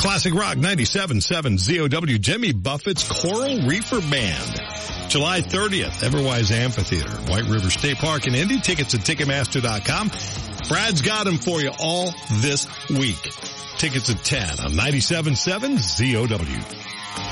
Classic Rock 97.7 ZOW, Jimmy Buffett's Coral Reefer Band. July 30th, Everwise Amphitheater, White River State Park in Indy. Tickets at Ticketmaster.com. Brad's got them for you all this week. Tickets at 10 on 97.7 ZOW.